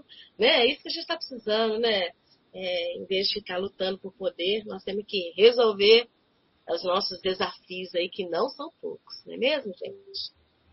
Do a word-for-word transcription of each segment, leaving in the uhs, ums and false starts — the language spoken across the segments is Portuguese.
né? É isso que a gente está precisando, né? É, em vez de ficar lutando por poder, nós temos que resolver os nossos desafios aí, que não são poucos, não é mesmo, gente?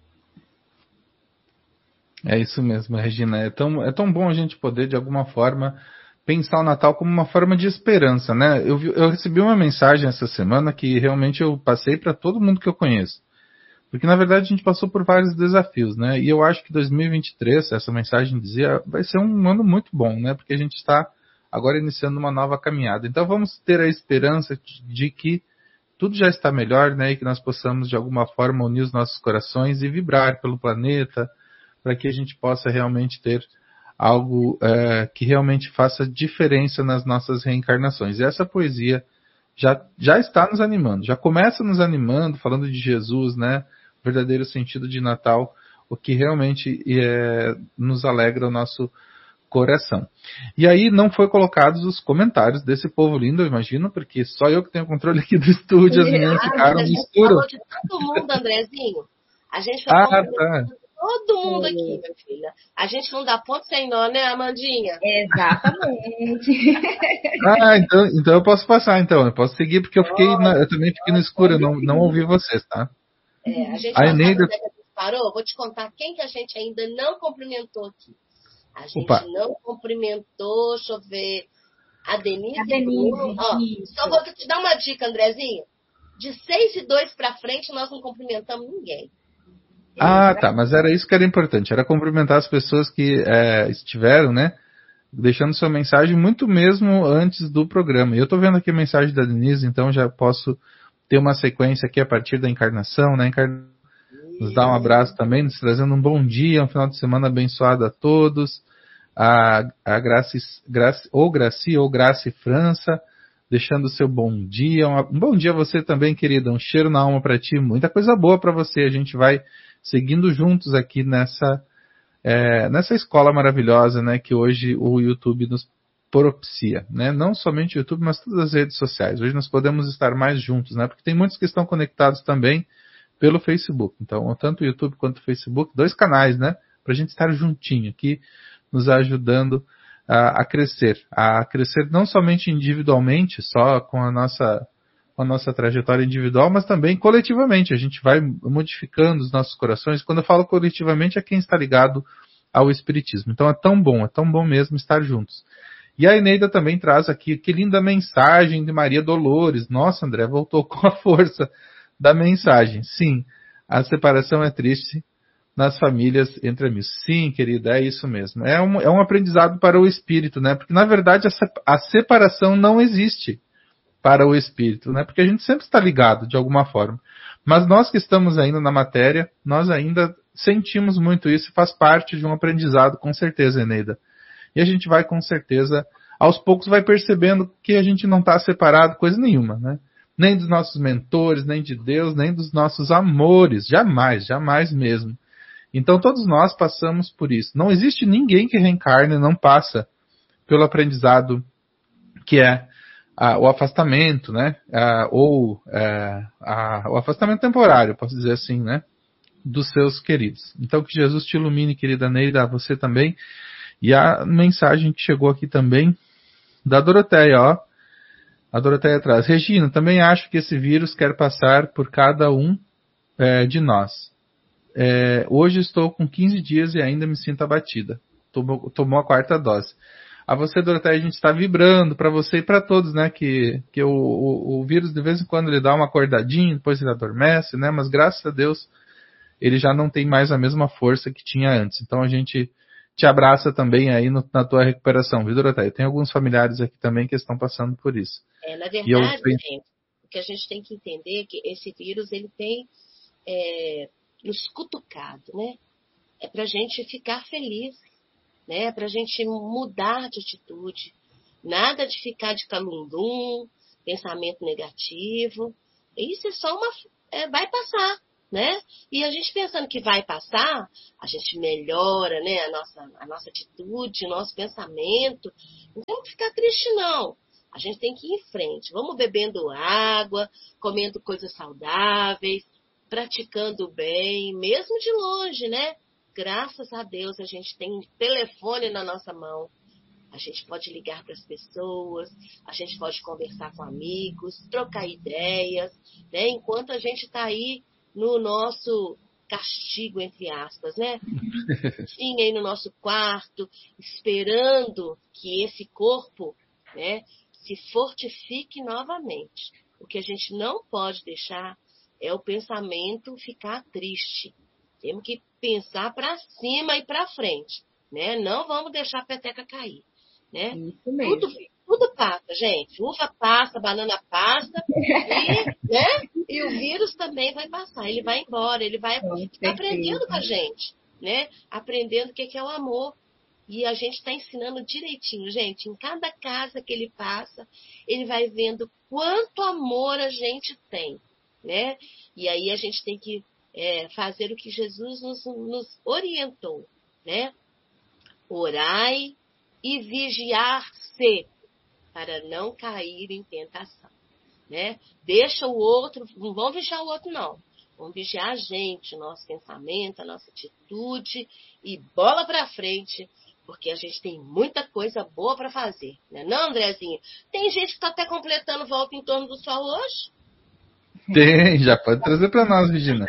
É isso mesmo, Regina. É tão, é tão bom a gente poder, de alguma forma, pensar o Natal como uma forma de esperança, né? Eu, vi- eu recebi uma mensagem essa semana que realmente eu passei para todo mundo que eu conheço. Porque, na verdade, a gente passou por vários desafios, né? E eu acho que dois mil e vinte e três, essa mensagem dizia, vai ser um ano muito bom, né? Porque a gente está agora iniciando uma nova caminhada. Então, vamos ter a esperança de de que tudo já está melhor, né? E que nós possamos, de alguma forma, unir os nossos corações e vibrar pelo planeta, para que a gente possa realmente ter algo é, que realmente faça diferença nas nossas reencarnações. E essa poesia já, já está nos animando, já começa nos animando, falando de Jesus, né? O verdadeiro sentido de Natal, o que realmente é, nos alegra o nosso coração. E aí não foi colocados os comentários desse povo lindo, eu imagino, porque só eu que tenho controle aqui do estúdio, as meninas Ah, mas ficaram a no gente escuro. falou de todo mundo, Andrezinho. A gente foi Ah, tá. cumprimentando todo mundo aqui, minha filha. A gente não dá ponto sem nó, né, Amandinha? Exatamente. Ah, então, então eu posso passar, então. Eu posso seguir, porque eu fiquei na- eu Pode, também fiquei no pode, escuro, eu pode não, não sim. ouvi vocês, tá? É, a gente, A ó, sabe Eneida. onde é que a gente parou? Vou te contar quem que a gente ainda não cumprimentou aqui. A gente Opa. não cumprimentou, deixa eu ver, a Denise, A e Bruno. Denise, Ó, isso. só vou te dar uma dica, Andrezinho. De seis e dois pra frente, nós não cumprimentamos ninguém. Ah, tá, mas era isso que era importante, era cumprimentar as pessoas que é, estiveram, né, deixando sua mensagem muito mesmo antes do programa. E eu tô vendo aqui a mensagem da Denise, então já posso ter uma sequência aqui a partir da encarnação, né, Encarnação nos dá um abraço também, nos trazendo um bom dia, um final de semana abençoado a todos. A, a Graci, Graci, ou Graci, ou Graci França, deixando o seu bom dia. Um, um bom dia a você também, querida. Um cheiro na alma para ti. Muita coisa boa para você. A gente vai seguindo juntos aqui nessa, é, nessa escola maravilhosa, né, que hoje o YouTube nos propicia, né? Não somente o YouTube, mas todas as redes sociais. Hoje nós podemos estar mais juntos, né? Porque tem muitos que estão conectados também pelo Facebook. Então, tanto o YouTube quanto o Facebook, dois canais, né? Para a gente estar juntinho aqui, nos ajudando a, a crescer. A crescer não somente individualmente, só com a nossa, com a nossa trajetória individual, mas também coletivamente. A gente vai modificando os nossos corações. Quando eu falo coletivamente, é quem está ligado ao Espiritismo. Então, é tão bom, é tão bom mesmo estar juntos. E a Eneida também traz aqui, que linda mensagem de Maria Dolores. Nossa, André, voltou com a força da mensagem. Sim, a separação é triste nas famílias entre amigos. Sim, querida, é isso mesmo. É um, é um aprendizado para o espírito, né? Porque, na verdade, a, a separação não existe para o espírito, né? Porque a gente sempre está ligado, de alguma forma. Mas nós que estamos ainda na matéria, nós ainda sentimos muito isso e faz parte de um aprendizado, com certeza, Eneida. E a gente vai, com certeza, aos poucos vai percebendo que a gente não está separado coisa nenhuma, né? Nem dos nossos mentores, nem de Deus, nem dos nossos amores. Jamais, jamais mesmo. Então todos nós passamos por isso. Não existe ninguém que reencarne e não passa pelo aprendizado que é ah, o afastamento, né? Ah, ou ah, ah, o afastamento temporário, posso dizer assim, né? Dos seus queridos. Então que Jesus te ilumine, querida Neida, a você também. E a mensagem que chegou aqui também da Doroteia, ó. A Doroteia traz. Regina, também acho que esse vírus quer passar por cada um é, de nós. É, hoje estou com quinze dias e ainda me sinto abatida. Tomou, tomou a quarta dose. A você, Doroteia, a gente está vibrando para você e para todos, né? Que, que o, o, o vírus, de vez em quando, ele dá uma acordadinha, depois ele adormece, né? Mas graças a Deus, ele já não tem mais a mesma força que tinha antes. Então a gente te abraça também aí no, na tua recuperação, viu, Doroteia? Tem alguns familiares aqui também que estão passando por isso. É, na E eu verdade, gente, o que a gente tem que entender é que esse vírus, ele tem é, nos cutucado, né? É pra gente ficar feliz, né? É pra gente mudar de atitude. Nada de ficar de calundum, pensamento negativo. Isso é só uma... É, vai passar, né? E a gente pensando que vai passar, a gente melhora, né, a nossa, a nossa atitude, o nosso pensamento. Não tem que ficar triste, não. A gente tem que ir em frente. Vamos bebendo água, comendo coisas saudáveis, praticando bem, mesmo de longe, né? graças a Deus, a gente tem um telefone na nossa mão. A gente pode ligar para as pessoas, a gente pode conversar com amigos, trocar ideias, né? Enquanto a gente está aí no nosso castigo, entre aspas, né? Sim, aí no nosso quarto, esperando que esse corpo, né, se fortifique novamente. O que a gente não pode deixar é o pensamento ficar triste. Temos que pensar para cima e para frente, né? Não vamos deixar a peteca cair, né? Isso mesmo. Tudo, tudo passa, gente. Uva passa, banana passa, e, né? E o vírus também vai passar. Ele vai embora, ele vai ficar aprendendo com a gente, né? Aprendendo o que é o amor. E a gente está ensinando direitinho, gente. Em cada casa que ele passa, ele vai vendo quanto amor a gente tem, né? E aí a gente tem que é, fazer o que Jesus nos, nos orientou, né? Orai e vigiar-se para não cair em tentação, né? Deixa o outro, não vamos vigiar o outro, não. Vamos vigiar a gente, o nosso pensamento, a nossa atitude e bola para frente, porque a gente tem muita coisa boa para fazer, né? Não, Andrezinho? Tem gente que está até completando volta em torno do sol hoje. Tem, já pode trazer para nós, Regina.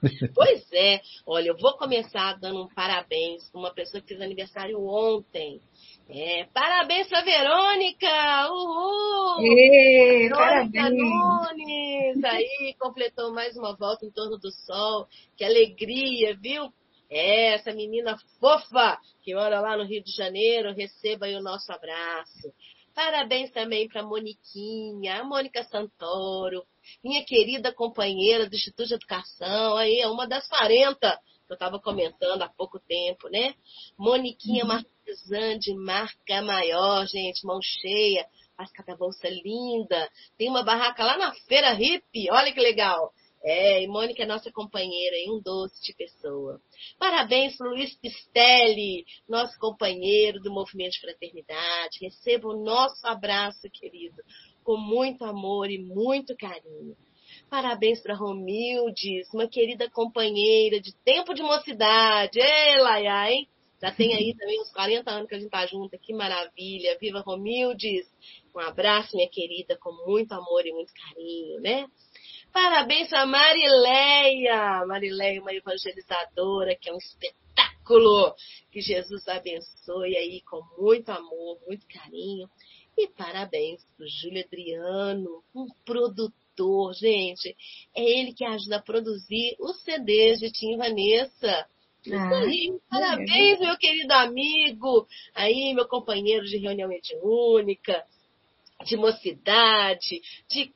Pois é. Olha, eu vou começar dando um parabéns para uma pessoa que fez aniversário ontem. É, parabéns para Verônica! Uhul! Ê, Verônica parabéns! Nunes! Aí, completou mais uma volta em torno do sol. Que alegria, viu? É, essa menina fofa que mora lá no Rio de Janeiro, receba aí o nosso abraço. Parabéns também para a Moniquinha, a Mônica Santoro, minha querida companheira do Instituto de Educação, aí é uma das quarenta que eu estava comentando há pouco tempo, né? Moniquinha uhum. Marquesan de marca maior, gente, mão cheia, faz cada bolsa linda, tem uma barraca lá na Feira Hippie, olha que legal. É, e Mônica é nossa companheira e um doce de pessoa. Parabéns para o Luiz Pistelli, nosso companheiro do Movimento de Fraternidade. Receba o nosso abraço, querido, com muito amor e muito carinho. Parabéns para Romildes, uma querida companheira de tempo de mocidade. Ei, Laia, hein? Já tem aí também uns quarenta anos que a gente está junto, que maravilha. Viva Romildes! Um abraço, minha querida, com muito amor e muito carinho, né? Parabéns para Marileia. Marileia, uma evangelizadora, que é um espetáculo. Que Jesus abençoe aí com muito amor, muito carinho. E parabéns para o Júlio Adriano, um produtor, gente. É ele que ajuda a produzir os C Ds de Tim e Vanessa. Isso ah, aí, parabéns, é. meu querido amigo. Aí, meu companheiro de reunião mediúnica, de mocidade, de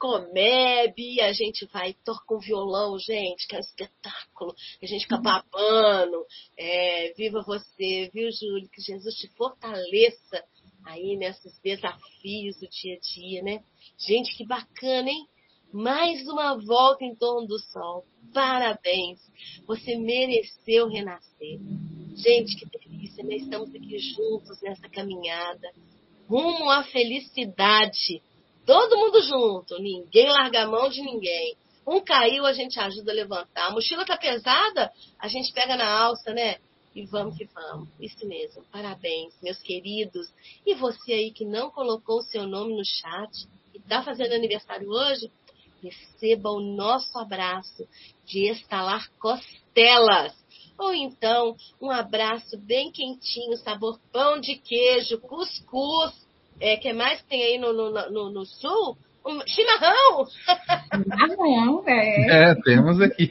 Comeb, a gente vai, toca um violão, gente, que é um espetáculo, a gente fica babando, é, viva você, viu, Júlio, que Jesus te fortaleça aí nesses desafios do dia a dia, né? Gente, que bacana, hein? Mais uma volta em torno do sol, parabéns, você mereceu renascer. Gente, que delícia, né? Estamos aqui juntos nessa caminhada, rumo à felicidade. Todo mundo junto, ninguém larga a mão de ninguém. Um caiu, a gente ajuda a levantar. A mochila tá pesada, a gente pega na alça, né? E vamos que vamos. Isso mesmo. Parabéns, meus queridos. E você aí que não colocou o seu nome no chat e tá fazendo aniversário hoje, receba o nosso abraço de estalar costelas. Ou então, um abraço bem quentinho, sabor pão de queijo, cuscuz. É, que mais tem aí no, no, no, no sul? Um chimarrão! Chimarrão, é. É, temos aqui.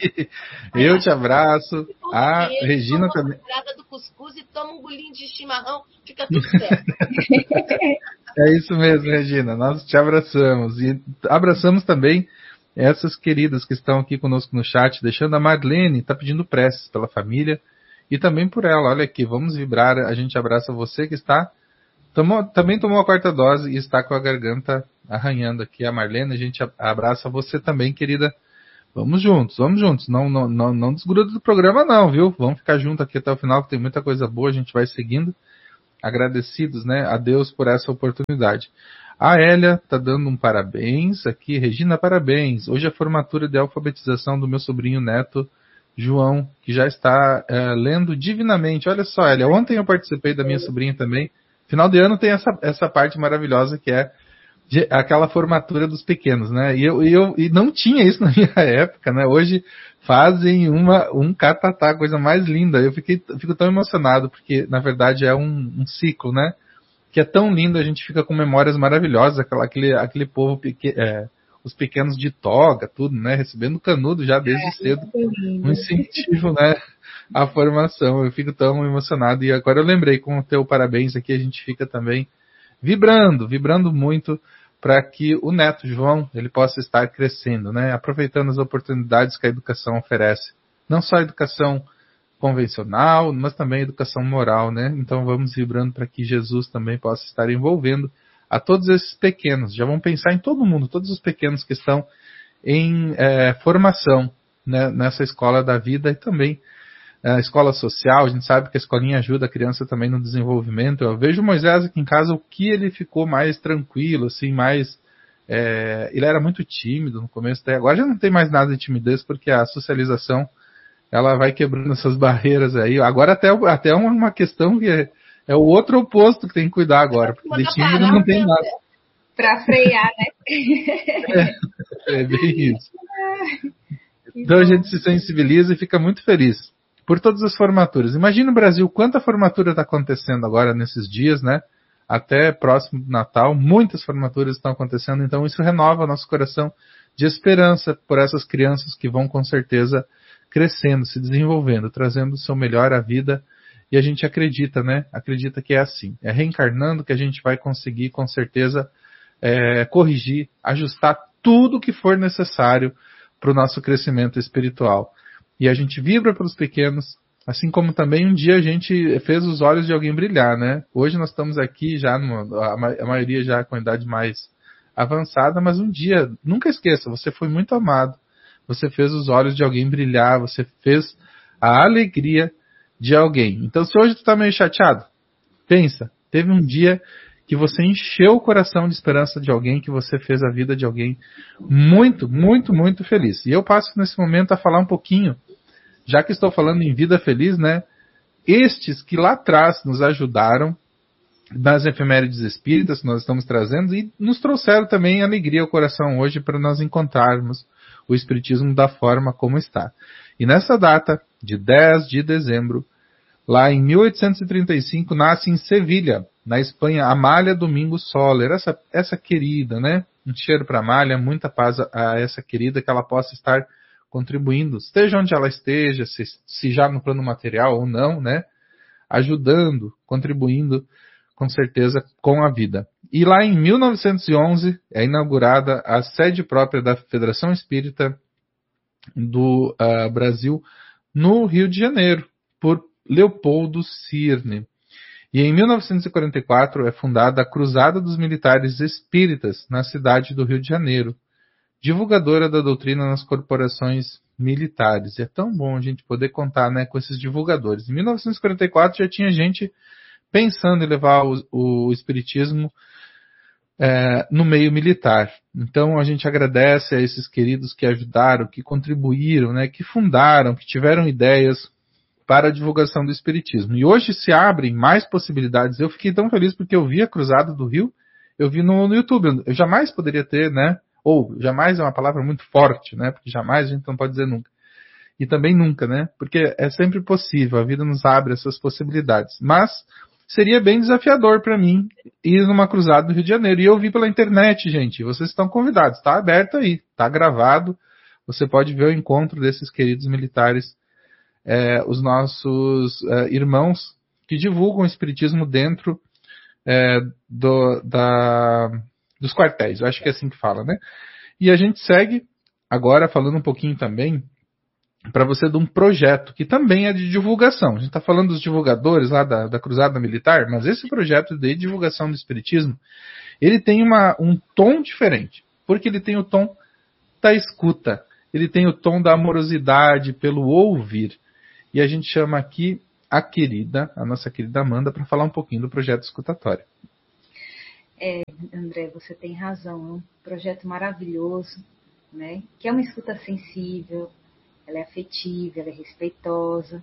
Eu te abraço. A queijo, Regina toma também. Toma uma do cuscuz e toma um golinho de chimarrão, fica tudo certo. É isso mesmo, Regina. Nós te abraçamos. E abraçamos também essas queridas que estão aqui conosco no chat, deixando a Marlene, está pedindo preces pela família e também por ela. Olha aqui, vamos vibrar, a gente abraça você que está, tomou, também tomou a quarta dose e está com a garganta arranhando aqui. A Marlene, a gente abraça você também, querida. Vamos juntos, vamos juntos, não, não, não, não desgruda do programa não, viu? Vamos ficar junto aqui até o final, que tem muita coisa boa, a gente vai seguindo. Agradecidos, né, a Deus por essa oportunidade. A Hélia está dando um parabéns aqui. Regina, parabéns. Hoje é a formatura de alfabetização do meu sobrinho neto João, que já está é, lendo divinamente. Olha só, Elia, ontem eu participei da minha sobrinha também. Final de ano tem essa, essa parte maravilhosa que é de, aquela formatura dos pequenos, né? E eu, e eu e não tinha isso na minha época, né? Hoje fazem uma, um catatá, coisa mais linda. Eu fiquei, fico tão emocionado, porque na verdade é um, um ciclo, né? Que é tão lindo, a gente fica com memórias maravilhosas, aquela, aquele, aquele povo pequeno. É, os pequenos de toga, tudo, né? Recebendo canudo já desde cedo. Um incentivo, né? À formação. Eu fico tão emocionado. E agora eu lembrei, com o teu parabéns aqui, a gente fica também vibrando, vibrando muito para que o neto João, ele possa estar crescendo, né? Aproveitando as oportunidades que a educação oferece. Não só a educação convencional, mas também a educação moral, né? Então vamos vibrando para que Jesus também possa estar envolvendo a todos esses pequenos. Já vamos pensar em todo mundo, todos os pequenos que estão em é, formação, né, nessa escola da vida e também a escola social. A gente sabe que a escolinha ajuda a criança também no desenvolvimento. Eu vejo o Moisés aqui em casa, o que ele ficou mais tranquilo, assim, mais... É, ele era muito tímido no começo, até agora já não tem mais nada de timidez, porque a socialização, ela vai quebrando essas barreiras aí. Agora até, até uma questão que é, é o outro oposto que tem que cuidar agora, porque de tímido não tem nada. Para frear, né? É, é bem isso. Então a gente se sensibiliza e fica muito feliz por todas as formaturas. Imagina o Brasil, quanta formatura está acontecendo agora nesses dias, né? Até próximo do Natal, muitas formaturas estão acontecendo, então isso renova nosso coração de esperança por essas crianças que vão com certeza crescendo, se desenvolvendo, trazendo o seu melhor à vida. E a gente acredita, né? Acredita que é assim. É reencarnando que a gente vai conseguir, com certeza, é, corrigir, ajustar tudo que for necessário para o nosso crescimento espiritual. E a gente vibra pelos pequenos, assim como também um dia a gente fez os olhos de alguém brilhar, né? Hoje nós estamos aqui já, numa, a maioria já com a idade mais avançada, mas um dia, nunca esqueça, você foi muito amado. Você fez os olhos de alguém brilhar, você fez a alegria de alguém. Então, se hoje tu tá meio chateado, pensa, teve um dia que você encheu o coração de esperança de alguém, que você fez a vida de alguém muito, muito, muito feliz. E eu passo nesse momento a falar um pouquinho, já que estou falando em vida feliz, né? Estes que lá atrás nos ajudaram nas efemérides espíritas que nós estamos trazendo e nos trouxeram também alegria ao coração hoje para nós encontrarmos o Espiritismo da forma como está. E nessa data, de dez de dezembro, lá em mil oitocentos e trinta e cinco, nasce em Sevilha, na Espanha, Amália Domingos Soler, essa, essa querida, né? Um cheiro para Amália, muita paz a, a essa querida, que ela possa estar contribuindo, esteja onde ela esteja, se, se já no plano material ou não, né? Ajudando, contribuindo, com certeza, com a vida. E lá em mil novecentos e onze é inaugurada a sede própria da Federação Espírita do uh, Brasil no Rio de Janeiro, por Leopoldo Cirne. E em mil novecentos e quarenta e quatro é fundada a Cruzada dos Militares Espíritas na cidade do Rio de Janeiro, divulgadora da doutrina nas corporações militares. E é tão bom a gente poder contar, né, com esses divulgadores. Em mil novecentos e quarenta e quatro já tinha gente pensando em levar o, o espiritismo é, no meio militar. Então a gente agradece a esses queridos que ajudaram, que contribuíram, né, que fundaram, que tiveram ideias para a divulgação do espiritismo. E hoje se abrem mais possibilidades. Eu fiquei tão feliz porque eu vi a Cruzada do Rio, eu vi no, no YouTube. Eu jamais poderia ter, né, ou jamais é uma palavra muito forte, né, porque jamais a gente não pode dizer nunca. E também nunca, né, porque é sempre possível, a vida nos abre essas possibilidades. Mas seria bem desafiador para mim ir numa cruzada do Rio de Janeiro. E eu vi pela internet, gente. Vocês estão convidados. Está aberto aí. Está gravado. Você pode ver o encontro desses queridos militares, é, os nossos é, irmãos que divulgam o espiritismo dentro é, do, da, dos quartéis. Eu acho que é assim que fala, né? E a gente segue agora falando um pouquinho também para você de um projeto que também é de divulgação. A gente está falando dos divulgadores lá da, da Cruzada Militar, mas esse projeto de divulgação do Espiritismo, ele tem uma, um tom diferente, porque ele tem o tom da escuta, ele tem o tom da amorosidade pelo ouvir. E a gente chama aqui a querida, a nossa querida Amanda, para falar um pouquinho do projeto escutatório. É, André, você tem razão, é um projeto maravilhoso, né? Que é uma escuta sensível. ela é afetiva, ela é respeitosa.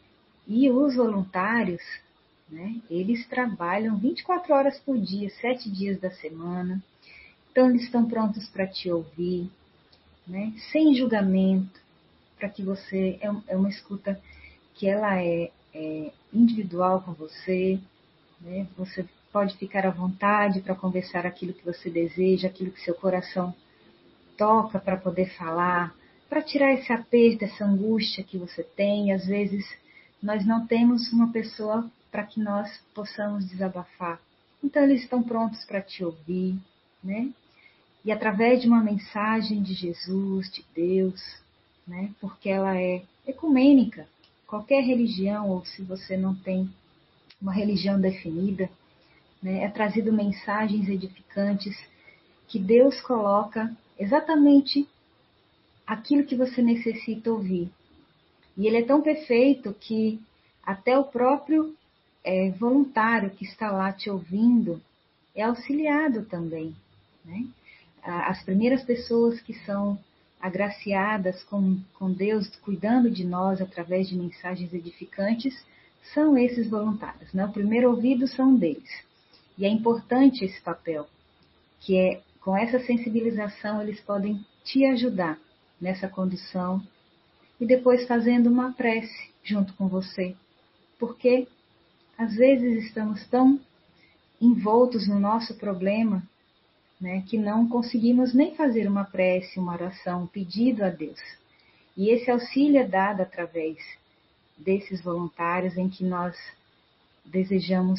E os voluntários, né, eles trabalham vinte e quatro horas por dia, sete dias da semana. Então, eles estão prontos para te ouvir, né, sem julgamento, para que você... É uma escuta que ela é, é individual com você, né, você pode ficar à vontade para conversar aquilo que você deseja, aquilo que seu coração toca para poder falar, para tirar esse aperto, essa angústia que você tem. Às vezes, nós não temos uma pessoa para que nós possamos desabafar. Então, eles estão prontos para te ouvir, né? E através de uma mensagem de Jesus, de Deus, né? Porque ela é ecumênica. Qualquer religião, ou se você não tem uma religião definida, né? É trazido mensagens edificantes que Deus coloca exatamente aquilo que você necessita ouvir. E ele é tão perfeito que até o próprio é, voluntário que está lá te ouvindo é auxiliado também, né? As primeiras pessoas que são agraciadas com, com Deus cuidando de nós através de mensagens edificantes são esses voluntários, né? O primeiro ouvido são deles. E é importante esse papel, que é com essa sensibilização eles podem te ajudar nessa condução e depois fazendo uma prece junto com você. Porque às vezes estamos tão envoltos no nosso problema, né, que não conseguimos nem fazer uma prece, uma oração, um pedido a Deus. E esse auxílio é dado através desses voluntários em que nós desejamos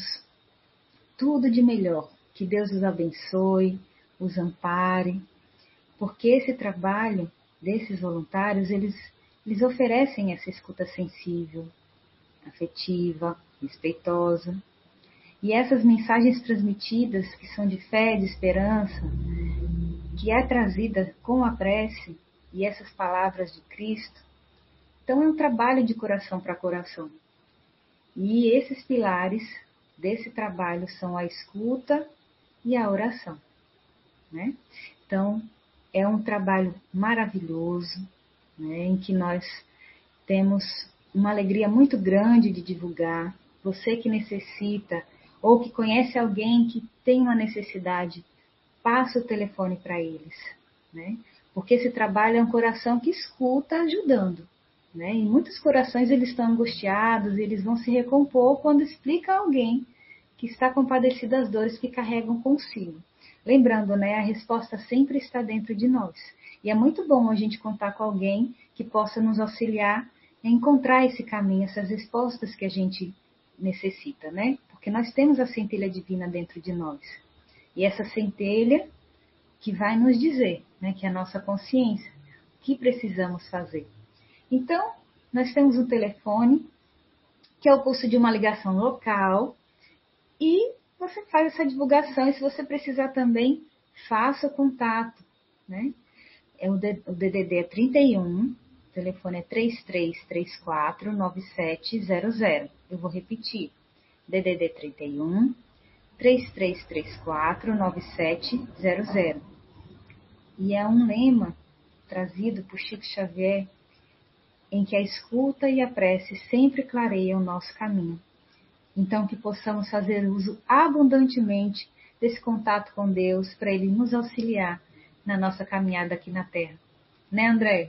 tudo de melhor. Que Deus os abençoe, os ampare, porque esse trabalho desses voluntários, eles, eles oferecem essa escuta sensível, afetiva, respeitosa. E essas mensagens transmitidas, que são de fé, de esperança, que é trazida com a prece e essas palavras de Cristo, então é um trabalho de coração para coração. E esses pilares desse trabalho são a escuta e a oração, né? Então, é um trabalho maravilhoso, né, em que nós temos uma alegria muito grande de divulgar. Você que necessita ou que conhece alguém que tem uma necessidade, passa o telefone para eles, né? Porque esse trabalho é um coração que escuta ajudando, né? E muitos corações eles estão angustiados, eles vão se recompor quando explica a alguém que está compadecido das dores que carregam consigo. Lembrando, né, a resposta sempre está dentro de nós. E é muito bom a gente contar com alguém que possa nos auxiliar a encontrar esse caminho, essas respostas que a gente necessita, né? Porque nós temos a centelha divina dentro de nós. E essa centelha que vai nos dizer, né, que é a nossa consciência, o que precisamos fazer. Então, nós temos um telefone, que é o pulso de uma ligação local, e você faz essa divulgação, e se você precisar também, faça o contato, né? É o, D, o D D D é trinta e um, o telefone é três três três quatro nove sete zero zero. Eu vou repetir, D D D trinta e um, três três três quatro nove sete zero zero. E é um lema trazido por Chico Xavier, em que a escuta e a prece sempre clareiam o nosso caminho. Então, que possamos fazer uso abundantemente desse contato com Deus, para Ele nos auxiliar na nossa caminhada aqui na Terra. Né, André?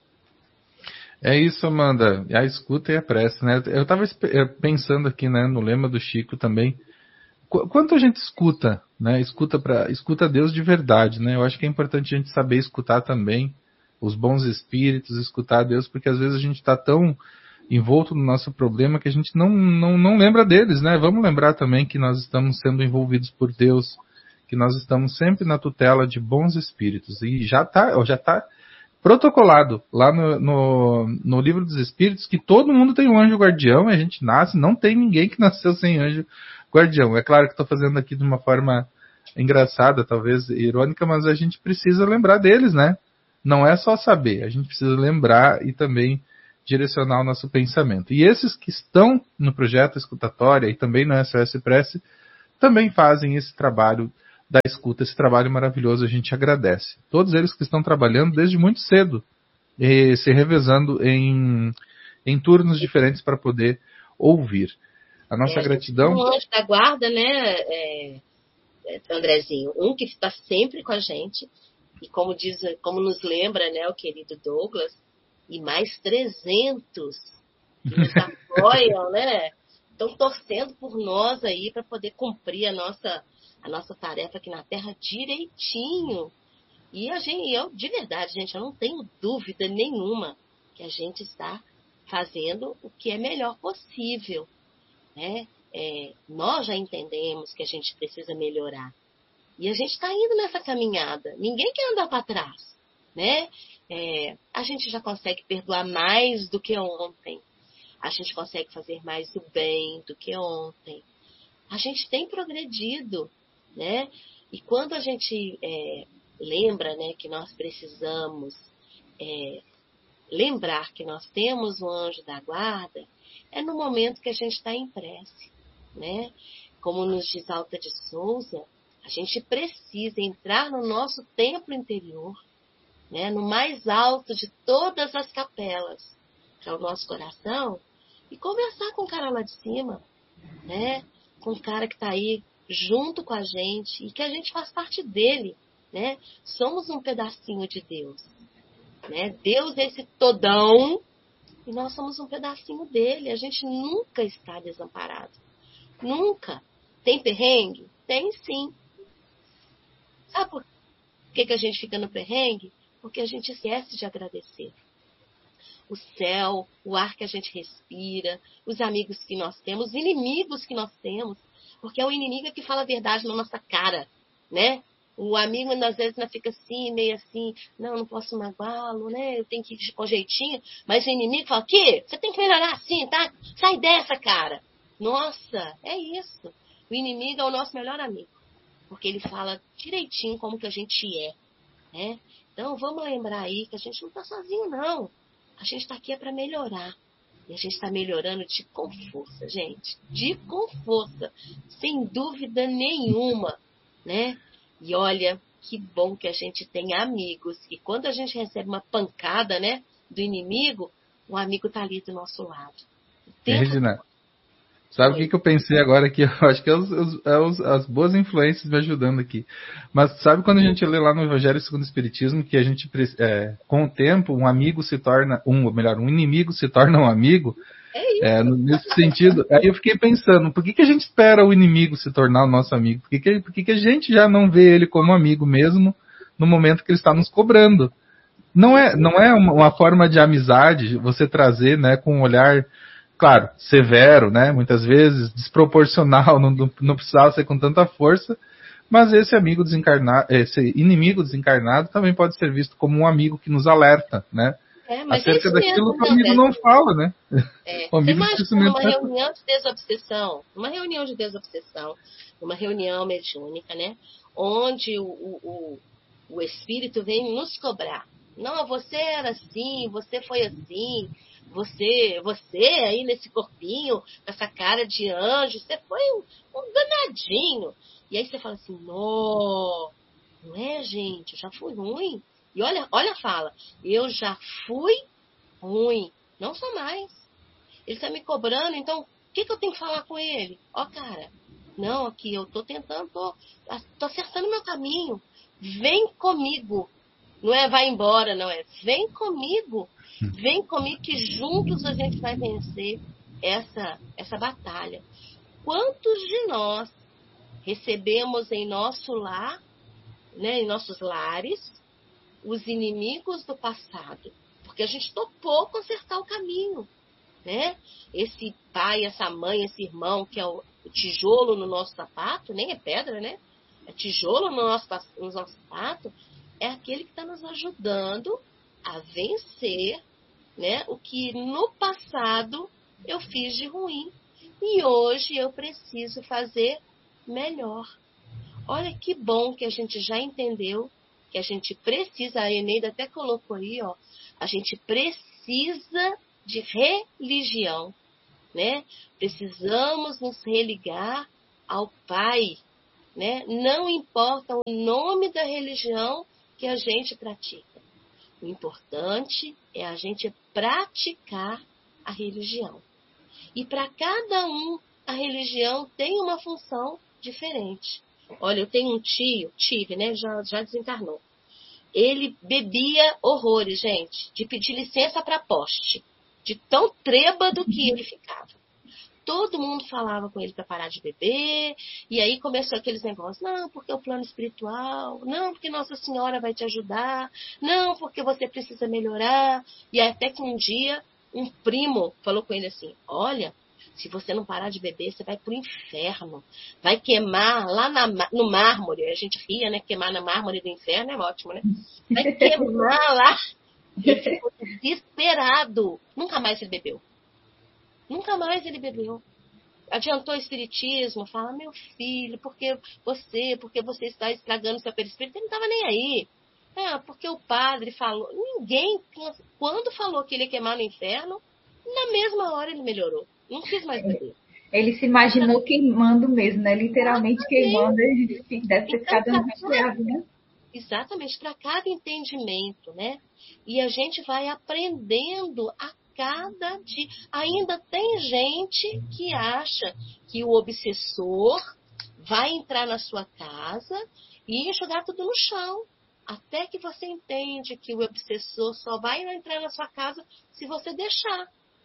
É isso, Amanda. A escuta e a prece, né? Eu estava pensando aqui, né, no lema do Chico também. Quanto a gente escuta, né? Escuta para, escuta Deus de verdade, né? Eu acho que é importante a gente saber escutar também os bons espíritos, escutar Deus, porque às vezes a gente está tão envolto no nosso problema que a gente não, não, não lembra deles, né? Vamos lembrar também que nós estamos sendo envolvidos por Deus, que nós estamos sempre na tutela de bons espíritos. E já está já tá protocolado lá no, no, no Livro dos Espíritos que todo mundo tem um anjo guardião, e a gente nasce, não tem ninguém que nasceu sem anjo guardião. É claro que estou fazendo aqui de uma forma engraçada, talvez irônica, mas a gente precisa lembrar deles, né? Não é só saber, a gente precisa lembrar e também direcionar o nosso pensamento. E esses que estão no projeto escutatória e também no S O S Prece, também fazem esse trabalho da escuta, esse trabalho maravilhoso, a gente agradece. Todos eles que estão trabalhando desde muito cedo, e se revezando em, em turnos diferentes para poder ouvir. A nossa é, gratidão... Um anjo da guarda, né, é, Andrezinho? Um que está sempre com a gente, e como, diz, como nos lembra, né, o querido Douglas, e mais trezentos que nos apoiam, né? Estão torcendo por nós aí para poder cumprir a nossa, a nossa tarefa aqui na Terra direitinho. E a gente, eu, de verdade, gente, eu não tenho dúvida nenhuma que a gente está fazendo o que é melhor possível, né? É, nós já entendemos que a gente precisa melhorar. E a gente está indo nessa caminhada. Ninguém quer andar para trás, né? É, a gente já consegue perdoar mais do que ontem. A gente consegue fazer mais do bem do que ontem. A gente tem progredido, né? E quando a gente é, lembra, né, que nós precisamos é, lembrar que nós temos um anjo da guarda, é no momento que a gente está em prece, né? Como nos diz Alta de Souza, a gente precisa entrar no nosso templo interior, né, no mais alto de todas as capelas, que é o nosso coração, e conversar com o cara lá de cima, né, com o cara que está aí junto com a gente e que a gente faz parte dele, né? Somos um pedacinho de Deus, né? Deus é esse todão e nós somos um pedacinho dele. A gente nunca está desamparado, nunca. Tem perrengue? Tem sim. Sabe por que, que a gente fica no perrengue? Porque a gente esquece de agradecer. O céu, o ar que a gente respira, os amigos que nós temos, os inimigos que nós temos. Porque é o inimigo que fala a verdade na nossa cara, né? O amigo, às vezes, não fica assim, meio assim, não, não posso magoá-lo, né? Eu tenho que ir com jeitinho. Mas o inimigo fala, que? Você tem que melhorar assim, tá? Sai dessa, cara. Nossa, é isso. O inimigo é o nosso melhor amigo. Porque ele fala direitinho como que a gente é, né? Então, vamos lembrar aí que a gente não está sozinho, não. A gente está aqui é para melhorar. E a gente está melhorando de com força, gente. De com força. Sem dúvida nenhuma, né? E olha, que bom que a gente tem amigos. E quando a gente recebe uma pancada, né, do inimigo, o amigo está ali do nosso lado. É, Regina, sabe o que, que eu pensei agora aqui? Eu acho que é, os, os, é os, as boas influências me ajudando aqui. Mas sabe quando a gente lê lá no Evangelho segundo o Espiritismo que a gente, é, com o tempo, um amigo se torna, um, ou melhor, um inimigo se torna um amigo? É isso. É, nesse sentido, aí eu fiquei pensando, por que, que a gente espera o inimigo se tornar o nosso amigo? Por que, que, por que, que a gente já não vê ele como amigo mesmo no momento que ele está nos cobrando? Não é, não é uma, uma forma de amizade você trazer, né, com um olhar, claro, severo, né, muitas vezes, desproporcional, não, não, não precisava ser com tanta força, mas esse amigo desencarnado, esse inimigo desencarnado também pode ser visto como um amigo que nos alerta, né? É, mas acerca é daquilo mesmo, que o amigo não fala, né? É, o você amigo imagina numa reunião de desobsessão, numa reunião de desobsessão, numa reunião mediúnica, né? Onde o, o, o espírito vem nos cobrar. Não, você era assim, você foi assim, você, você aí nesse corpinho, com essa cara de anjo, você foi um, um danadinho. E aí você fala assim, não, não é, gente, eu já fui ruim. E olha, olha a fala, eu já fui ruim, não sou mais. Ele está me cobrando, então o que, que eu tenho que falar com ele? Ó, oh, cara, não, aqui eu tô tentando, tô, tô acertando meu caminho. Vem comigo. Não é vai embora, não é. Vem comigo. Vem comigo que juntos a gente vai vencer essa, essa batalha. Quantos de nós recebemos em nosso lar, né, em nossos lares, os inimigos do passado? Porque a gente topou consertar o caminho. Né? Esse pai, essa mãe, esse irmão que é o, o tijolo no nosso sapato, nem é pedra, né? É tijolo no nosso, no nosso sapato, é aquele que está nos ajudando a vencer, né, o que no passado eu fiz de ruim e hoje eu preciso fazer melhor. Olha que bom que a gente já entendeu que a gente precisa, a Eneida até colocou aí, ó, a gente precisa de religião, né? Precisamos nos religar ao Pai, né? Não importa o nome da religião que a gente pratica. O importante é a gente praticar a religião. E para cada um, a religião tem uma função diferente. Olha, eu tenho um tio, tive, né? Já, já desencarnou. Ele bebia horrores, gente, de pedir licença para poste, de tão trêbado que ele ficava. Todo mundo falava com ele para parar de beber, e aí começou aqueles negócios, não, porque é o plano espiritual, não, porque Nossa Senhora vai te ajudar, não, porque você precisa melhorar. E até que um dia, um primo falou com ele assim, olha, se você não parar de beber, você vai pro inferno, vai queimar lá na, no mármore, a gente ria, né, queimar na mármore do inferno é ótimo, né, vai queimar lá. Ele ficou desesperado, nunca mais ele bebeu. Nunca mais ele bebeu. Adiantou o espiritismo, fala, meu filho, porque você, porque você está estragando seu perispírito. Ele não estava nem aí. É, porque o padre falou. Ninguém, quando falou que ele ia queimar no inferno, na mesma hora ele melhorou. Não quis mais beber. Ele se imaginou queimando mesmo, né? Literalmente queimando. Ele deve ter ficado angustiado, né? Exatamente, para cada entendimento, né? E a gente vai aprendendo a cada dia. Ainda tem gente que acha que o obsessor vai entrar na sua casa e enxugar tudo no chão. Até que você entende que o obsessor só vai entrar na sua casa se você deixar,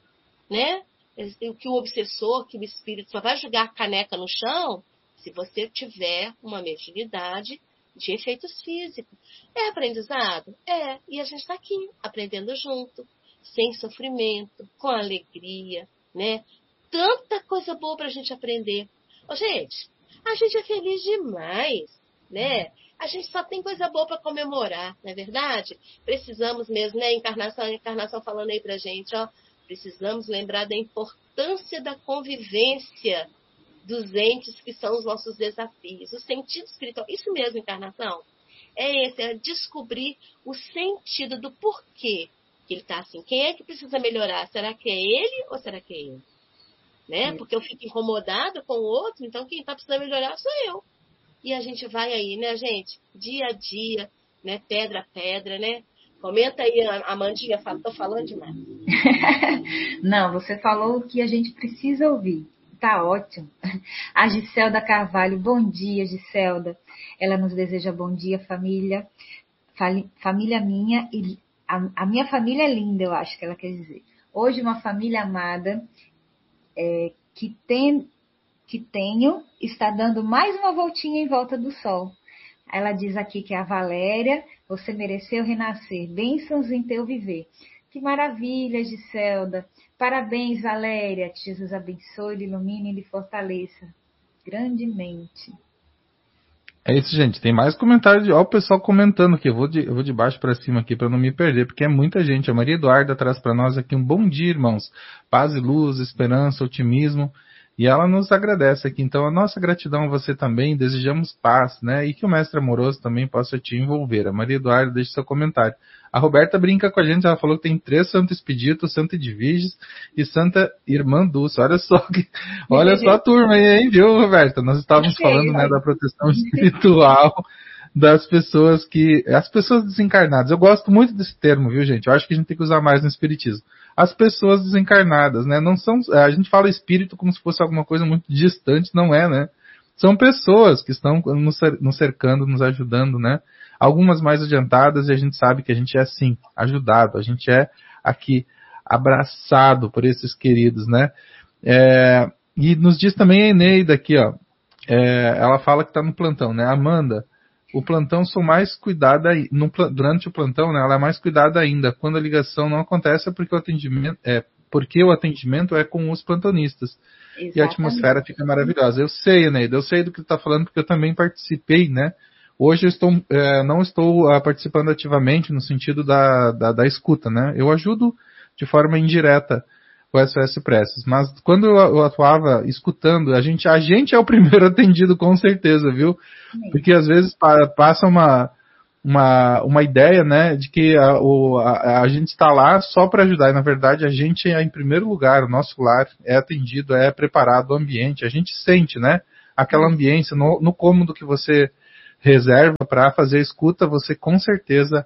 né? Que o obsessor, que o espírito só vai jogar a caneca no chão se você tiver uma mediunidade de efeitos físicos. É aprendizado? É. E a gente está aqui, aprendendo junto, sem sofrimento, com alegria, né? Tanta coisa boa para a gente aprender. Ô, gente, a gente é feliz demais, né? A gente só tem coisa boa para comemorar, não é verdade? Precisamos mesmo, né? Encarnação, encarnação falando aí pra gente, ó. Precisamos lembrar da importância da convivência dos entes que são os nossos desafios. O sentido espiritual, isso mesmo, encarnação, é esse, é descobrir o sentido do porquê que ele está assim. Quem é que precisa melhorar? Será que é ele ou será que é eu? Né? Porque eu fico incomodada com o outro, então quem está precisando melhorar sou eu. E a gente vai aí, né, gente? Dia a dia, né? Pedra a pedra, né? Comenta aí, a Amandinha, estou falando demais. Não, você falou o que a gente precisa ouvir. Tá ótimo. A Giselda Carvalho, bom dia, Giselda. Ela nos deseja bom dia, família. Família minha e a, a minha família é linda, eu acho que ela quer dizer. Hoje uma família amada é, que, tem, que tenho está dando mais uma voltinha em volta do sol. Ela diz aqui que é a Valéria, você mereceu renascer, bênçãos em teu viver. Que maravilha, Giselda. Parabéns, Valéria. Que Jesus abençoe, ilumine e lhe fortaleça grandemente. É isso, gente. Tem mais comentários. Olha o pessoal comentando aqui. Eu vou de, eu vou de baixo para cima aqui para não me perder, porque é muita gente. A Maria Eduarda traz para nós aqui um bom dia, irmãos. Paz e luz, esperança, otimismo. E ela nos agradece aqui. Então, a nossa gratidão a você também. Desejamos paz, né? E que o Mestre Amoroso também possa te envolver. A Maria Eduarda deixa seu comentário. A Roberta brinca com a gente. Ela falou que tem três Santo Expedito, Santa Edviges e Santa Irmã Dulce. Olha só que, olha só a turma aí, hein, viu, Roberta? Nós estávamos falando, né, da proteção espiritual das pessoas que... As pessoas desencarnadas. Eu gosto muito desse termo, viu, gente? Eu acho que a gente tem que usar mais no espiritismo. As pessoas desencarnadas, né? Não são, a gente fala espírito como se fosse alguma coisa muito distante, não é, né? São pessoas que estão nos cercando, nos ajudando, né? Algumas mais adiantadas, e a gente sabe que a gente é assim, ajudado, a gente é aqui abraçado por esses queridos, né? É, e nos diz também a Eneida aqui, ó. É, ela fala que está no plantão, né? Amanda, o plantão sou mais cuidada, no, durante o plantão, né, ela é mais cuidada ainda. Quando a ligação não acontece é porque o atendimento é, porque o atendimento é com os plantonistas. Exatamente. E a atmosfera fica maravilhosa. Eu sei, Eneida, eu sei do que tu está falando, porque eu também participei, né? Hoje eu estou, é, não estou uh, participando ativamente no sentido da, da, da escuta, né? Eu ajudo de forma indireta o S O S Preces, mas quando eu, eu atuava escutando, a gente, a gente é o primeiro atendido com certeza, viu? Porque às vezes pa, passa uma, uma, uma ideia, né, de que a, o, a, a gente está lá só para ajudar, e na verdade a gente é em primeiro lugar, o nosso lar é atendido, é preparado o ambiente, a gente sente, né, aquela ambiência, no, no cômodo que você reserva para fazer a escuta, você com certeza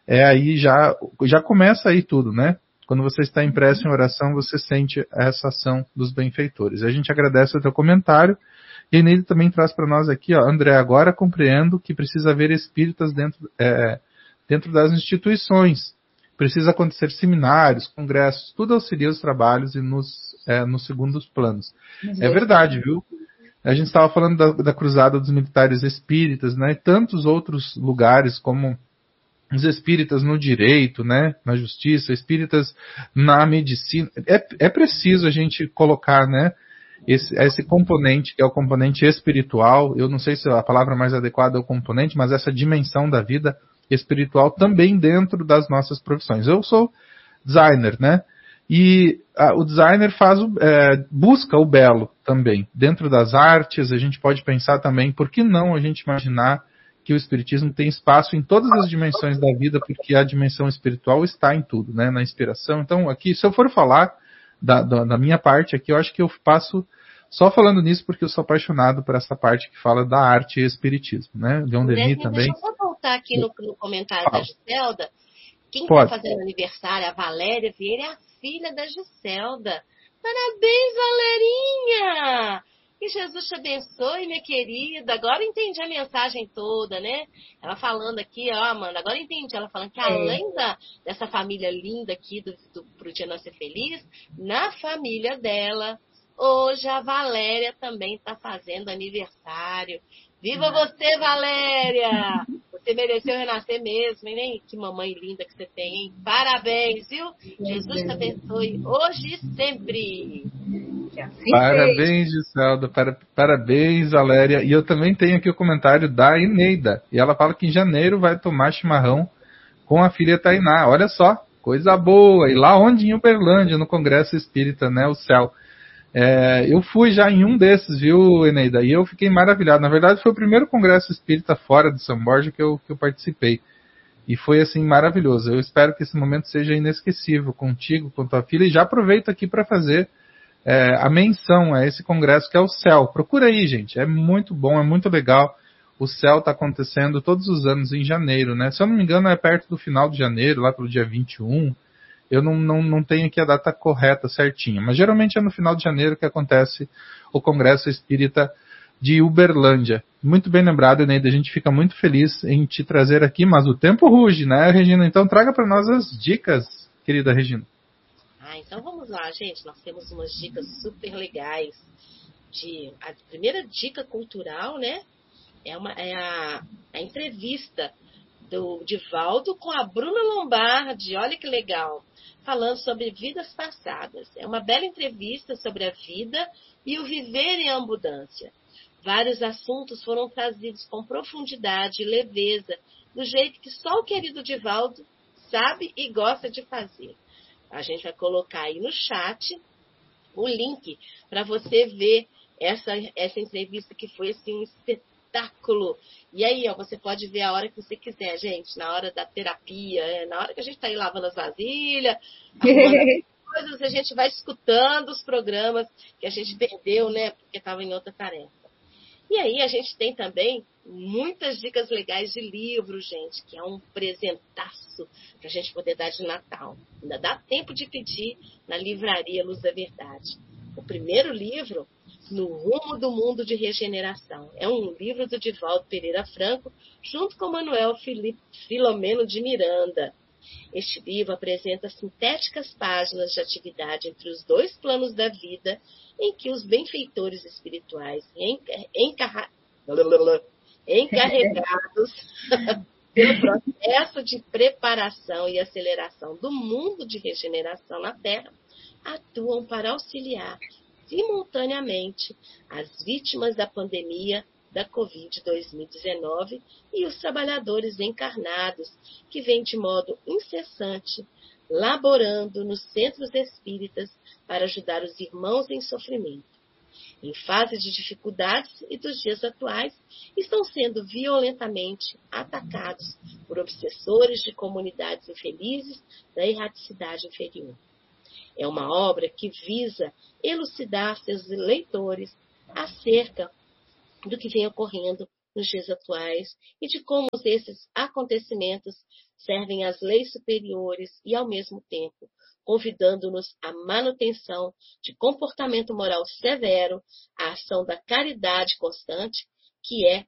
é aí já, já começa aí tudo, né? Quando você está impresso em oração, você sente essa ação dos benfeitores. A gente agradece o teu comentário. E ele também traz para nós aqui, ó, André, agora compreendo que precisa haver espíritas dentro, é, dentro das instituições. Precisa acontecer seminários, congressos, tudo auxilia os trabalhos e nos, é, nos segundos planos. É verdade, viu? A gente estava falando da, da cruzada dos militares espíritas, né? E tantos outros lugares, como os espíritas no direito, né? Na justiça, espíritas na medicina. É, é preciso a gente colocar, né? Esse, esse componente, que é o componente espiritual, eu não sei se a palavra mais adequada é o componente, mas essa dimensão da vida espiritual também dentro das nossas profissões. Eu sou designer, né? E a, o designer faz o, é, busca o belo também. Dentro das artes, a gente pode pensar também, por que não a gente imaginar que o espiritismo tem espaço em todas as dimensões da vida, porque a dimensão espiritual está em tudo, né? Na inspiração. Então, aqui, se eu for falar da, da, da minha parte aqui, eu acho que eu passo só falando nisso porque eu sou apaixonado por essa parte que fala da arte e espiritismo, né? Leon Denis também. Deixa eu só voltar aqui no, no comentário Fala. da Giselda. Quem está fazendo aniversário, a Valéria Vieira, é a filha da Giselda. Parabéns, Valerinha! Que Jesus te abençoe, minha querida. Agora eu entendi a mensagem toda, né? Ela falando aqui, ó, Amanda, agora eu entendi. Ela falando que além da, dessa família linda aqui do, do Pro Dia Não Ser Feliz, na família dela, hoje a Valéria também está fazendo aniversário. Viva você, Valéria! Você mereceu renascer mesmo, hein? Que mamãe linda que você tem, hein? Parabéns, viu? Jesus te abençoe hoje e sempre. Parabéns, Giselda. Para, parabéns, Valéria. E eu também tenho aqui o comentário da Eneida. E ela fala que em janeiro vai tomar chimarrão com a filha Tainá. Olha só, coisa boa. E lá onde? Em Uberlândia, no Congresso Espírita, né? O céu. É, eu fui já em um desses, viu, Eneida? E eu fiquei maravilhado. Na verdade, foi o primeiro Congresso Espírita fora de São Borja que eu, que eu participei. E foi, assim, maravilhoso. Eu espero que esse momento seja inesquecível contigo, com tua filha. E já aproveito aqui para fazer É, a menção a esse congresso que é o C E L. Procura aí, gente. É muito bom, é muito legal. O C E L está acontecendo todos os anos em janeiro, né? Se eu não me engano, é perto do final de janeiro, lá pelo dia vinte e um. Eu não, não, não tenho aqui a data correta, certinha. Mas geralmente é no final de janeiro que acontece o Congresso Espírita de Uberlândia. Muito bem lembrado, Eneida. A gente fica muito feliz em te trazer aqui, mas o tempo ruge, né, Regina? Então traga para nós as dicas, querida Regina. Ah, então vamos lá, gente. Nós temos umas dicas super legais. De, a primeira dica cultural, né? É, uma, é a, a entrevista do Divaldo com a Bruna Lombardi. Olha que legal. Falando sobre vidas passadas. É uma bela entrevista sobre a vida e o viver em abundância. Vários assuntos foram trazidos com profundidade e leveza, do jeito que só o querido Divaldo sabe e gosta de fazer. A gente vai colocar aí no chat o link para você ver essa, essa entrevista que foi assim, um espetáculo. E aí, ó, você pode ver a hora que você quiser, gente, na hora da terapia, na hora que a gente está aí lavando as vasilhas, arrumando as coisas, a gente vai escutando os programas que a gente perdeu, né, porque estava em outra tarefa. E aí a gente tem também muitas dicas legais de livro, gente, que é um presentaço para a gente poder dar de Natal. Ainda dá tempo de pedir na livraria Luz da Verdade. O primeiro livro, No Rumo do Mundo de Regeneração. É um livro do Divaldo Pereira Franco, junto com Manuel Filipe, Filomeno de Miranda. Este livro apresenta sintéticas páginas de atividade entre os dois planos da vida, em que os benfeitores espirituais encarra... encarregados pelo processo de preparação e aceleração do mundo de regeneração na Terra atuam para auxiliar simultaneamente as vítimas da pandemia da covid dois mil e dezenove e os trabalhadores encarnados que vêm de modo incessante laborando nos centros espíritas para ajudar os irmãos em sofrimento. Em fase de dificuldades e dos dias atuais, estão sendo violentamente atacados por obsessores de comunidades infelizes da erraticidade inferior. É uma obra que visa elucidar seus leitores acerca do que vem ocorrendo nos dias atuais e de como esses acontecimentos servem às leis superiores e, ao mesmo tempo, convidando-nos à manutenção de comportamento moral severo, à ação da caridade constante, que é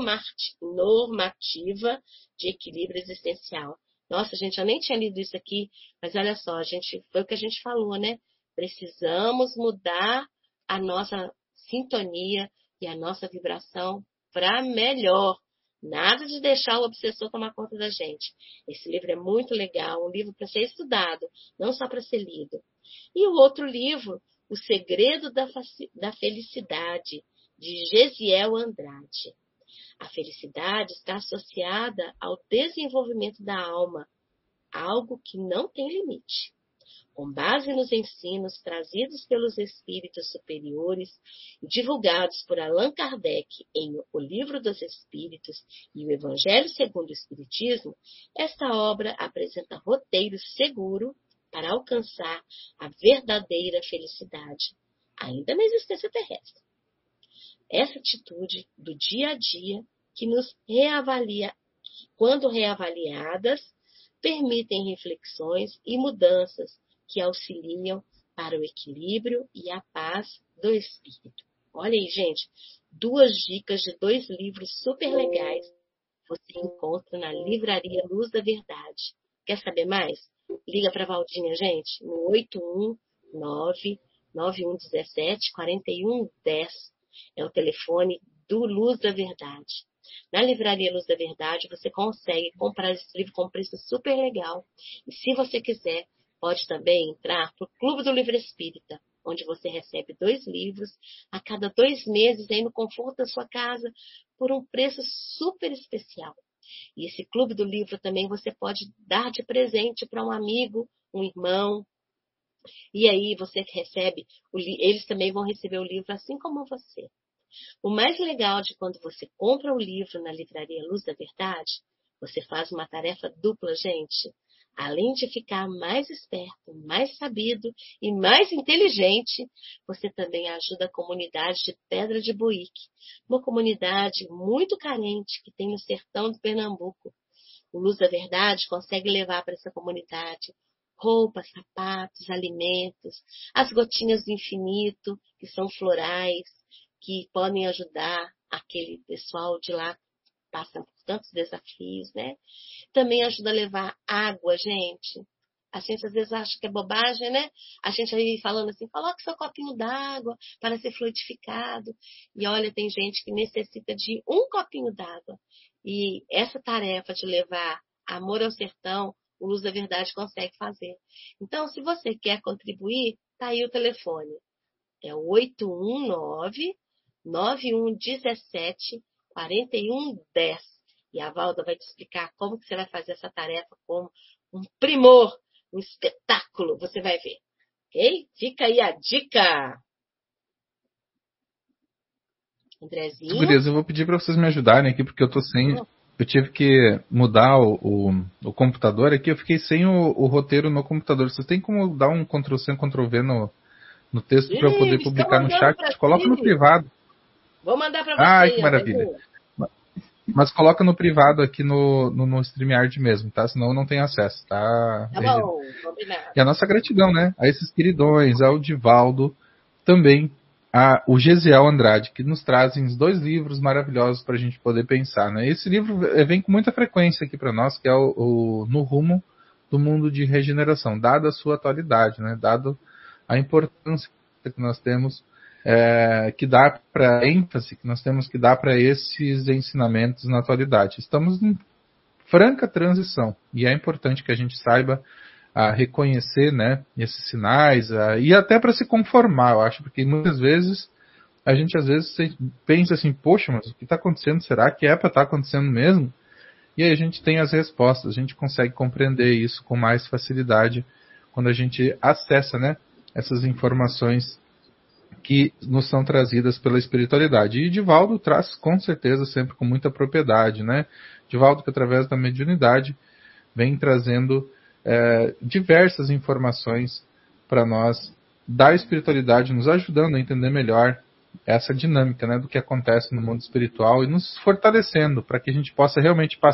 normativa de equilíbrio existencial. Nossa, gente, eu nem tinha lido isso aqui, mas olha só, a gente, foi o que a gente falou, né? Precisamos mudar a nossa sintonia e a nossa vibração para melhor. Nada de deixar o obsessor tomar conta da gente. Esse livro é muito legal, um livro para ser estudado, não só para ser lido. E o outro livro, O Segredo da, da Felicidade, de Gesiel Andrade. A felicidade está associada ao desenvolvimento da alma, algo que não tem limite. Com base nos ensinos trazidos pelos espíritos superiores e divulgados por Allan Kardec em O Livro dos Espíritos e o Evangelho segundo o Espiritismo, esta obra apresenta roteiro seguro para alcançar a verdadeira felicidade, ainda na existência terrestre. Essa atitude do dia a dia que nos reavalia, quando reavaliadas, permitem reflexões e mudanças que auxiliam para o equilíbrio e a paz do espírito. Olha aí, gente, duas dicas de dois livros super legais você encontra na Livraria Luz da Verdade. Quer saber mais? Liga para a Valdinha, gente, no oito um nove, nove um um sete, quatro um um zero. É o telefone do Luz da Verdade. Na Livraria Luz da Verdade, você consegue comprar esse livro com um preço super legal. E se você quiser, pode também entrar para o Clube do Livro Espírita, onde você recebe dois livros a cada dois meses, aí no conforto da sua casa, por um preço super especial. E esse Clube do Livro também você pode dar de presente para um amigo, um irmão. E aí você recebe, eles também vão receber o livro assim como você. O mais legal de quando você compra o livro na Livraria Luz da Verdade, você faz uma tarefa dupla, gente. Além de ficar mais esperto, mais sabido e mais inteligente, você também ajuda a comunidade de Pedra de Buíque, uma comunidade muito carente que tem no sertão de Pernambuco. O Luz da Verdade consegue levar para essa comunidade roupas, sapatos, alimentos, as gotinhas do infinito, que são florais, que podem ajudar aquele pessoal de lá que passa por tantos desafios, né? Também ajuda a levar água, gente. A gente às vezes acha que é bobagem, né? A gente aí falando assim, coloque seu copinho d'água para ser fluidificado. E olha, tem gente que necessita de um copinho d'água. E essa tarefa de levar amor ao sertão, o Luz da Verdade consegue fazer. Então, se você quer contribuir, tá aí o telefone. É o oito um nove, nove um um sete, quatro um um zero. E a Valda vai te explicar como que você vai fazer essa tarefa como um primor, um espetáculo. Você vai ver. Ok? Fica aí a dica. Andrezinho? Gurias, eu vou pedir para vocês me ajudarem aqui, porque eu tô sem... Eu tive que mudar o, o, o computador aqui, eu fiquei sem o, o roteiro no computador. Vocês têm como dar um control C, control V no, no texto para eu poder publicar no chat? Coloca no privado. Vou mandar para você. Ai, que maravilha. Mas coloca no privado aqui no, no, no StreamYard mesmo, tá? Senão eu não tenho acesso, tá? Tá bom, combinado. E a nossa gratidão, né? A esses queridões, ao Divaldo, também a, o Gesiel Andrade, que nos trazem dois livros maravilhosos para a gente poder pensar, né? Esse livro vem com muita frequência aqui para nós, que é o, o No Rumo do Mundo de Regeneração, dada a sua atualidade, né? Dado a importância que nós temos, é, que dá para ênfase que nós temos que dar para esses ensinamentos na atualidade. Estamos em franca transição e é importante que a gente saiba a reconhecer, né, esses sinais, a, e até para se conformar, eu acho, porque muitas vezes a gente às vezes pensa assim, poxa, mas o que está acontecendo? Será que é para estar acontecendo mesmo? E aí a gente tem as respostas, a gente consegue compreender isso com mais facilidade quando a gente acessa, né, essas informações que nos são trazidas pela espiritualidade. E Divaldo traz com certeza sempre com muita propriedade, né? Divaldo que através da mediunidade vem trazendo é, diversas informações para nós da espiritualidade, nos ajudando a entender melhor essa dinâmica, né, do que acontece no mundo espiritual e nos fortalecendo para que a gente possa realmente passar